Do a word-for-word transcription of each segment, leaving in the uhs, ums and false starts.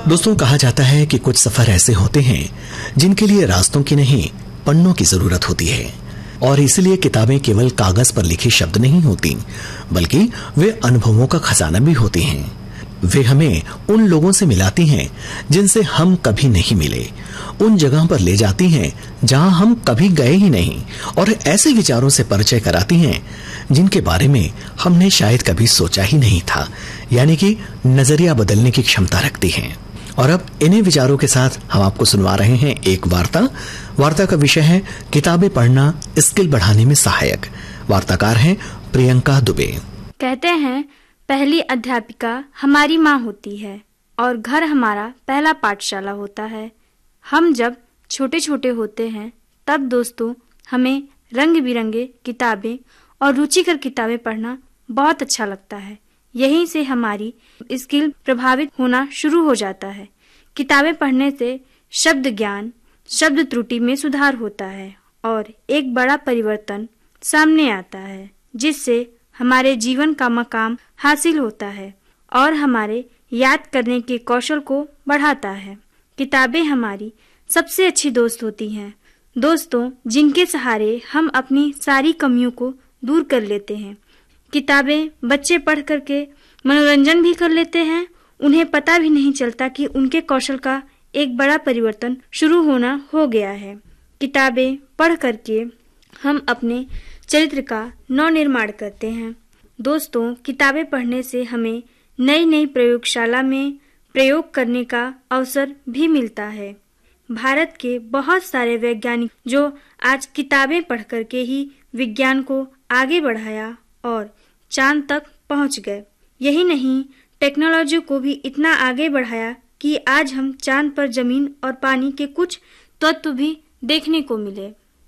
दोस्तों, कहा जाता है कि कुछ सफर ऐसे होते हैं जिनके लिए रास्तों की नहीं पन्नों की जरूरत होती है, और इसलिए किताबें केवल कागज पर लिखे शब्द नहीं होती, बल्कि वे अनुभवों का खजाना भी होती हैं। वे हमें उन लोगों से मिलाती हैं जिनसे हम कभी नहीं मिले, उन जगहों पर ले जाती हैं जहां हम कभी गए ही नहीं, और ऐसे विचारों से परिचय कराती हैं जिनके बारे में हमने शायद कभी सोचा ही नहीं था, यानी कि नजरिया बदलने की क्षमता रखती हैं। और अब इन्हीं विचारों के साथ हम आपको सुनवा रहे हैं एक वार्ता। वार्ता का विषय है किताबें पढ़ना स्किल बढ़ाने में सहायक। वार्ताकार हैं प्रियंका दुबे। कहते हैं पहली अध्यापिका हमारी माँ होती है और घर हमारा पहला पाठशाला होता है। हम जब छोटे छोटे होते हैं तब दोस्तों हमें रंग बिरंगे किताबें और रुचिकर किताबें पढ़ना बहुत अच्छा लगता है। यहीं से हमारी स्किल प्रभावित होना शुरू हो जाता है। किताबें पढ़ने से शब्द ज्ञान, शब्द त्रुटि में सुधार होता है और एक बड़ा परिवर्तन सामने आता है, जिससे हमारे जीवन का मकाम हासिल होता है और हमारे याद करने के कौशल को बढ़ाता है। किताबें हमारी सबसे अच्छी दोस्त होती हैं, दोस्तों जिनके सहारे हम अपनी सारी कमियों को दूर कर लेते हैं। किताबें बच्चे पढ़ करके मनोरंजन भी कर लेते हैं, उन्हें पता भी नहीं चलता कि उनके कौशल का एक बड़ा परिवर्तन शुरू होना हो गया है। किताबें पढ़ करके हम अपने चरित्र का नव निर्माण करते हैं। दोस्तों, किताबें पढ़ने से हमें नई नई प्रयोगशाला में प्रयोग करने का अवसर भी मिलता है। भारत के बहुत सारे वैज्ञानिक जो आज किताबें पढ़ करके ही विज्ञान को आगे बढ़ाया और चांद तक पहुंच गए। यही नहीं, टेक्नोलॉजी को भी इतना आगे बढ़ाया कि आज हम चांद पर जमीन और पानी के कुछ तत्व भी देखने को मिले।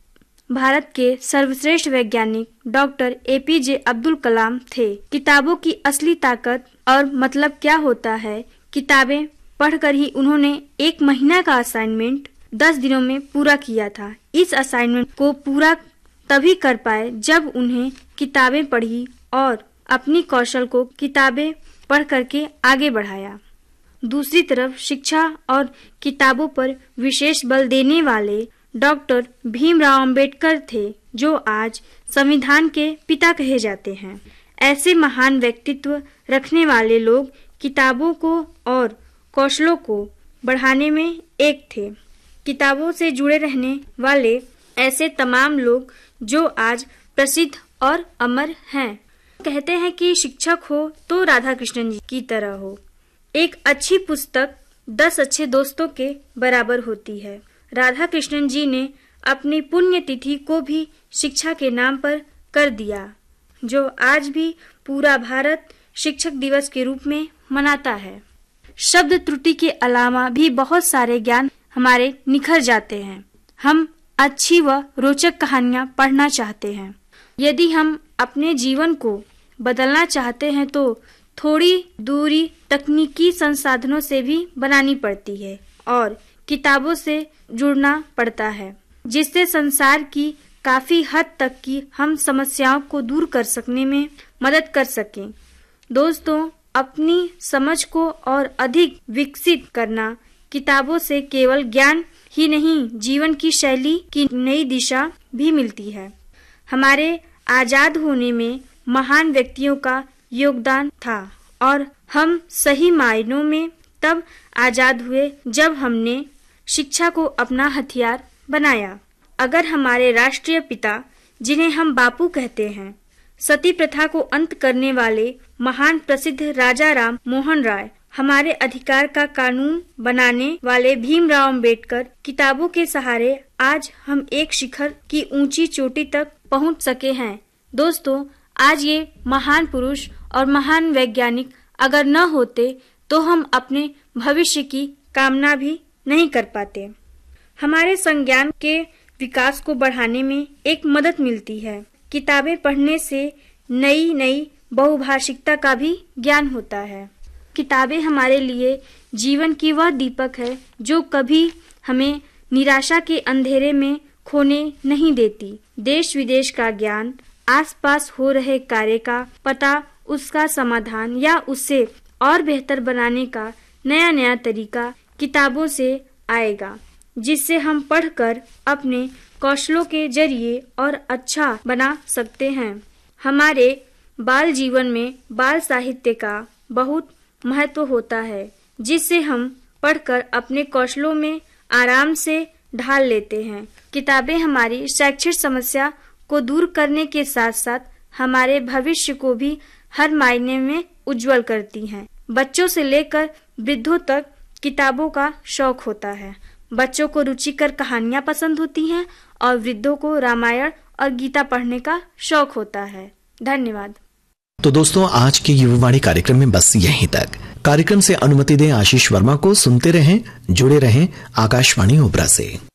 भारत के सर्वश्रेष्ठ वैज्ञानिक डॉक्टर ए पी जे अब्दुल कलाम थे। किताबों की असली ताकत और मतलब क्या होता है, किताबें पढ़कर ही उन्होंने एक महीना का असाइनमेंट दस दिनों में पूरा किया था। इस असाइनमेंट को पूरा तभी कर पाए जब उन्हें किताबें पढ़ी और अपनी कौशल को किताबें पढ़ करके आगे बढ़ाया। दूसरी तरफ शिक्षा और किताबों पर विशेष बल देने वाले डॉक्टर भीमराव अंबेडकर थे, जो आज संविधान के पिता कहे जाते हैं। ऐसे महान व्यक्तित्व रखने वाले लोग किताबों को और कौशलों को बढ़ाने में एक थे। किताबों से जुड़े रहने वाले ऐसे तमाम लोग जो आज प्रसिद्ध और अमर हैं। कहते हैं कि शिक्षक हो तो राधा कृष्णन जी की तरह हो। एक अच्छी पुस्तक दस अच्छे दोस्तों के बराबर होती है। राधा कृष्णन जी ने अपनी पुण्य तिथि को भी शिक्षा के नाम पर कर दिया, जो आज भी पूरा भारत शिक्षक दिवस के रूप में मनाता है। शब्द त्रुटि के अलावा भी बहुत सारे ज्ञान हमारे निखर जाते हैं। हम अच्छी व रोचक कहानियां पढ़ना चाहते हैं। यदि हम अपने जीवन को बदलना चाहते हैं तो थोड़ी दूरी तकनीकी संसाधनों से भी बनानी पड़ती है और किताबों से जुड़ना पड़ता है, जिससे संसार की काफी हद तक की हम समस्याओं को दूर कर सकने में मदद कर सकें। दोस्तों, अपनी समझ को और अधिक विकसित करना किताबों से केवल ज्ञान ही नहीं, जीवन की शैली की नई दिशा भी मिलती है। हमारे आजाद होने में महान व्यक्तियों का योगदान था और हम सही मायनों में तब आजाद हुए जब हमने शिक्षा को अपना हथियार बनाया। अगर हमारे राष्ट्रीय पिता, जिन्हें हम बापू कहते हैं, सती प्रथा को अंत करने वाले महान प्रसिद्ध राजा राम मोहन राय, हमारे अधिकार का कानून बनाने वाले भीमराव अंबेडकर, किताबों के सहारे आज हम एक शिखर की ऊंची चोटी तक पहुंच सके हैं। दोस्तों, आज ये महान पुरुष और महान वैज्ञानिक अगर न होते तो हम अपने भविष्य की कामना भी नहीं कर पाते। हमारे संज्ञान के विकास को बढ़ाने में एक मदद मिलती है। किताबें पढ़ने से नई नई बहुभाषिकता का भी ज्ञान होता है। किताबें हमारे लिए जीवन की वह दीपक है जो कभी हमें निराशा के अंधेरे में खोने नहीं देती। देश विदेश का ज्ञान, आसपास हो रहे कार्य का पता, उसका समाधान या उससे और बेहतर बनाने का नया नया तरीका किताबों से आएगा, जिससे हम पढ़कर अपने कौशलों के जरिए और अच्छा बना सकते हैं। हमारे बाल जीवन में बाल साहित्य का बहुत महत्व होता है, जिससे हम पढ़कर अपने कौशलों में आराम से ढाल लेते हैं। किताबें हमारी शैक्षिक समस्या को दूर करने के साथ साथ हमारे भविष्य को भी हर मायने में उज्जवल करती हैं। बच्चों से लेकर वृद्धों तक किताबों का शौक होता है। बच्चों को रुचिकर कहानियां पसंद होती हैं और वृद्धों को रामायण और गीता पढ़ने का शौक होता है। धन्यवाद। तो दोस्तों, आज के युवावाणी कार्यक्रम में बस यहीं तक। कार्यक्रम से अनुमति दें आशीष वर्मा को। सुनते रहें, जुड़े रहें आकाशवाणी ओबरा से।